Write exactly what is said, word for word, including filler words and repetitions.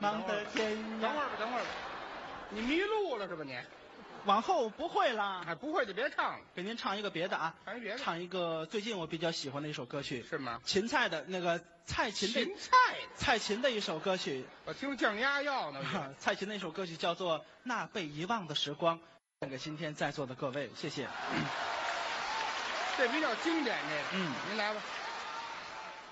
忙得天涯。 等会儿吧，等会儿吧，你迷路了是吧你？ 往后不会啦， 哎，不会就别唱了， 给您唱一个别的啊， 唱一别的。 唱一个最近我比较喜欢的一首歌曲， 是吗？ 芹菜的那个蔡琴的芹菜的， 蔡琴的一首歌曲， 我听降压药呢。 蔡琴的一首歌曲叫做《那被遗忘的时光》，献给今天在座的各位，谢谢。 这比较经典，这个， 嗯， 您来吧。